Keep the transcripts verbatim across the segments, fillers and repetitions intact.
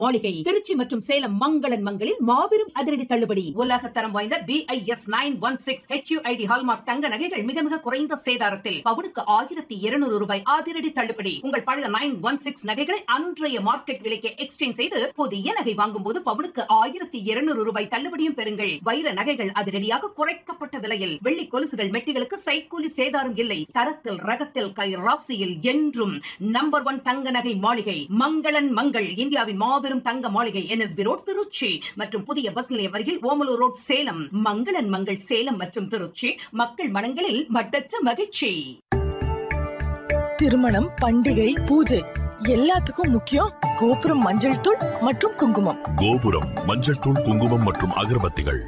மாளிகை திருச்சி மற்றும் சேலம் மங்களன் மங்களில் மாபெரும் அதிரடி தள்ளுபடி. உலக தரம் வாய்ந்த B I S nine one six H you I D hallmark தங்க நகைகள் மிக மிக குறைந்த சேதாரத்தில் பவுனுக்கு ஆயிரத்தி இருநூறு ரூபாய் அதிரடி தள்ளுபடி. உங்கள் பழைய நைன் ஒன் சிக்ஸ் நகைகளை அன்றைய மார்க்கெட் விலைக்கு எக்ஸ்சேஞ்ச் செய்து புதிய நகை வாங்கும் போது பவுனுக்கு ஆயிரத்தி இருநூறு ரூபாய் தள்ளுபடியும் பெறுங்கள். வைர நகைகள் அதிரடியாக குறைக்கப்பட்ட விலையில். வெள்ளி கொலுசுகள் மெட்டிகளுக்கு சைக்கூலி சேதாரம் இல்லை. தரத்தில் ரகத்தில் கை ராசியில் என்றும் நம்பர் ஒன் தங்க நகை மாளிகை மங்களன் மங்கள். இந்தியாவின் மாபெரும் தங்க மாளிகை N S B road Trichy மற்றும் புதிய பஸ் நிலையம் அருகில் ஓமலூர் ரோட் சேலம். மங்களன் மங்கள் சேலம் மற்றும் திருச்சி. மக்கள் மனங்களில் மட்டற்ற மகிழ்ச்சி. திருமணம், பண்டிகை, பூஜை எல்லாத்துக்கும் முக்கியம் கோபுரம் மஞ்சள் தூள் மற்றும் குங்குமம். கோபுரம் மஞ்சள் தூள், குங்குமம் மற்றும் அகர்பத்திகள்.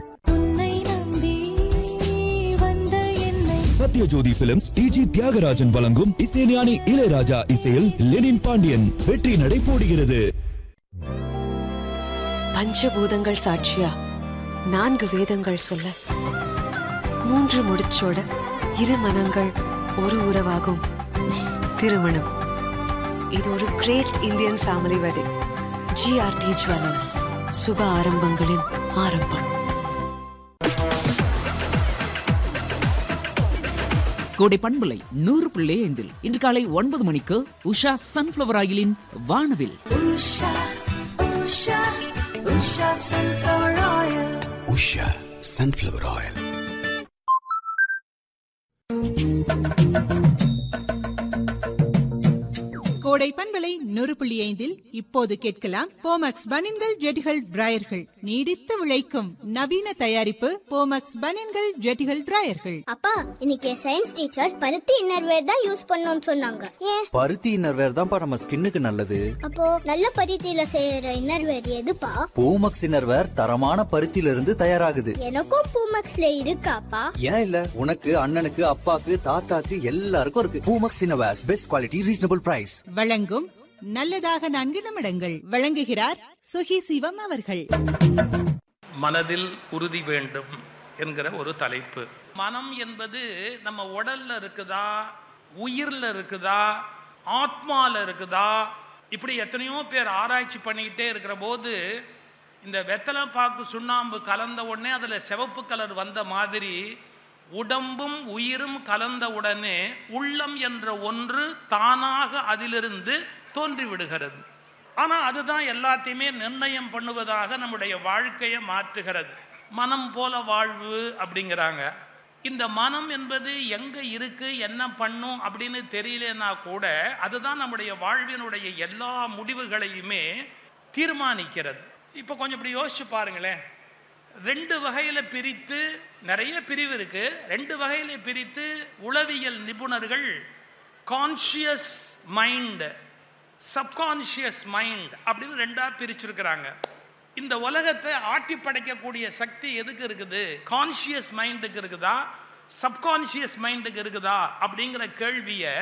Sathyajothi films D G Thiagarajan வழங்கும் இசைஞானி இளையராஜா இசையில் லெனின் பாண்டியன் வெற்றி நடை போடுகிறது. பஞ்சபூதங்கள் சாட்சியா நான்கு வேதங்கள் சொல்ல மூன்று முடிச்சோட இரு மனங்கள் ஒரு உறவாகும் திருமணம். இது ஒரு great Indian family wedding. G R D jewellers, சுப ஆரம்பங்களின் ஆரம்பம். கோடை பண்பலை நூறு புள்ளி ஐந்தில் இன்று காலை ஒன்பது மணிக்கு உஷா சன்ஃபிளவர் ஆயிலின் வானவில். Usha sunflower oil. கோடை பண்பலை நூறு புள்ளி ஐந்தில் இப்போது கேட்கலாம் போமக்ஸ் பனியன்கள் ஜெட்டிகள் டிராயர்கள். நீடித்து உழைக்கும் நவீன தயாரிப்பு போமக்ஸ் பனியன்கள் ஜெட்டிகள் டிராயர்கள். அப்பா, இன்னைக்கு சயின்ஸ் டீச்சர் பருத்தி இன்னர்வேர் தான் யூஸ் பண்ணணும்னு சொன்னாங்க. ஏன்? பருத்தி இன்னர்வேர் தான்ப்பா நம்ம ஸ்கின்னுக்கு நல்லது. அப்போ நல்ல பருத்தியில செய்யற இன்னர்வேர் எதுப்பா? பூமக்ஸ் இன்னர்வேர் தரமான பருத்தியில இருந்து தயாராகுது. எனக்கும் பூமக்ஸ்ல இருக்காப்பா? ஏன் இல்ல, உனக்கு, அண்ணனுக்கு, அப்பாக்கு, தாத்தாக்கு எல்லாருக்கும் இருக்கு. Poomex innerwears, best quality, reasonable price. வழங்கும் நல்லதாக நான்கு நிமிடங்கள். வழங்குகிறார் சுகி சிவம் அவர்கள். மனதில் உறுதி வேண்டும் என்கிற ஒரு தலைப்பு. மனம் என்பது நம்ம உடல்ல இருக்குதா, உயிர்ல இருக்குதா, ஆத்மால இருக்குதா, இப்படி எத்தனையோ பேர் ஆராய்ச்சி பண்ணிக்கிட்டே இருக்கிற போது இந்த வெத்தலை பாக்கு சுண்ணாம்பு கலந்த உடனே அதில் சிவப்பு கலர் வந்த மாதிரி உடம்பும் உயிரும் கலந்த உடனே உள்ளம் என்ற ஒன்று தானாக அதிலிருந்து தோன்றிவிடுகிறது. ஆனால் அதுதான் எல்லாத்தையுமே நிர்ணயம் பண்ணுவதாக நம்முடைய வாழ்க்கையை மாற்றுகிறது. மனம் போல வாழ்வு அப்படிங்கிறாங்க. இந்த மனம் என்பது எங்கே இருக்கு, என்ன பண்ணும் அப்படின்னு தெரியலன்னா கூட அதுதான் நம்முடைய வாழ்வினுடைய எல்லா முடிவுகளையுமே தீர்மானிக்கிறது. இப்போ கொஞ்சம் இப்படி யோசிச்சு பாருங்களேன். ரெண்டு வகையில் பிரித்து, நிறைய பிரிவு இருக்கு, ரெண்டு வகையில் பிரித்து உளவியல் நிபுணர்கள் கான்ஷியஸ் மைண்ட், சப்கான்ஷியஸ் மைண்ட் அப்படின்னு ரெண்டா பிரிச்சிருக்கிறாங்க. இந்த உலகத்தை ஆட்டி படைக்கக்கூடிய சக்தி எதுக்கு இருக்குது? கான்ஷியஸ் மைண்டுக்கு இருக்குதா, சப்கான்ஷியஸ் மைண்டுக்கு இருக்குதா அப்படிங்கிற கேள்வியை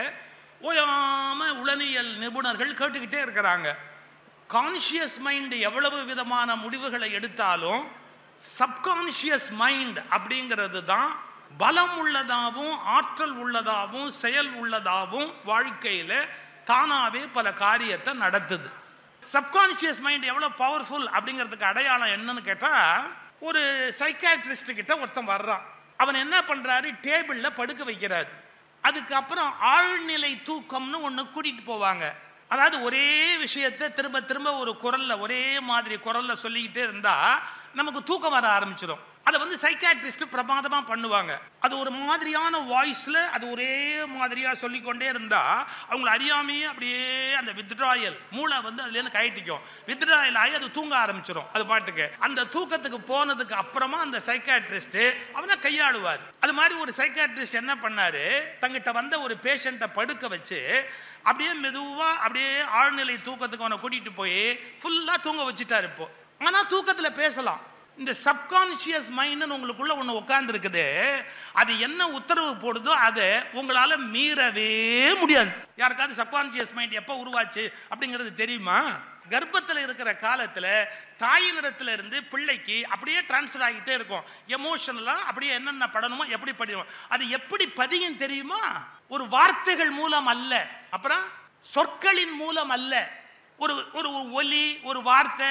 ஓயாம உளவியல் நிபுணர்கள் கேட்டுக்கிட்டே இருக்கிறாங்க. கான்ஷியஸ் மைண்ட் எவ்வளவு விதமான முடிவுகளை எடுத்தாலும் சப்கான்ஷியஸ் மைண்ட் அப்படிங்கிறது தான் பலம் உள்ளதாகவும் ஆற்றல் உள்ளதாகவும் செயல் உள்ளதாகவும் வாழ்க்கையில் தானாகவே பல காரியத்தை நடத்துது. சப்கான்ஷியஸ் மைண்ட் எவ்வளோ பவர்ஃபுல் அப்படிங்கிறதுக்கு அடையாளம் என்னன்னு கேட்டால், ஒரு சைக்காட்ரிஸ்ட் கிட்ட ஒருத்தன் வர்றான். அவன் என்ன பண்ணுறாரு, டேபிளில் படுக்க வைக்கிறாரு. அதுக்கப்புறம் ஆழ்நிலை தூக்கம்னு ஒன்று கூட்டிகிட்டு போவாங்க. அதாவது ஒரே விஷயத்தை திரும்ப திரும்ப ஒரு குரலில், ஒரே மாதிரி குரலில் சொல்லிக்கிட்டே இருந்தால் நமக்கு தூக்கம் வர ஆரம்பிச்சிடும். அதை வந்து சைக்காட்ரிஸ்ட் பிரமாதமாக பண்ணுவாங்க. அது ஒரு மாதிரியான வாய்ஸில் அது ஒரே மாதிரியாக சொல்லிக்கொண்டே இருந்தால் அவங்கள அறியாமையே அப்படியே அந்த வித்ட்ராயல் மூளை வந்து அதுலேருந்து கயட்டிக்கும். வித்ட்ராயல் ஆகி அது தூங்க ஆரம்பிச்சிடும் அது பாட்டுக்கு. அந்த தூக்கத்துக்கு போனதுக்கு அப்புறமா அந்த சைக்காட்ரிஸ்ட் அவனை கையாளுவார். அது மாதிரி ஒரு சைக்காட்ரிஸ்ட் என்ன பண்ணாரு, தங்கிட்ட வந்த ஒரு பேஷண்ட்டை படுக்க வச்சு அப்படியே மெதுவாக அப்படியே ஆழ்நிலை தூக்கத்துக்கு அவனை கூட்டிகிட்டு போய் ஃபுல்லாக தூங்க வச்சுட்டார். இப்போ ஆனால் தூக்கத்தில் பேசலாம். இந்த சப்கான்ஷியஸ் மைண்டுன்னு உங்களுக்குள்ள ஒன்று உட்கார்ந்து இருக்குது. அது என்ன உத்தரவு போடுதோ அதை உங்களால் மீறவே முடியாது. யாருக்காவது சப்கான்ஷியஸ் மைண்ட் எப்போ உருவாச்சு அப்படிங்கிறது தெரியுமா? கர்ப்பத்தில் இருக்கிற காலத்தில் தாயினிடத்துல இருந்து பிள்ளைக்கு அப்படியே டிரான்ஸ்ஃபர் ஆகிட்டே இருக்கும். எமோஷனலாக அப்படியே என்னென்ன படணுமோ எப்படி படிக்கணும். அது எப்படி பதியும் தெரியுமா? ஒரு வார்த்தைகள் மூலம் அல்ல, அப்புறம் சொற்களின் மூலம் அல்ல, ஒரு ஒரு ஒலி, ஒரு வார்த்தை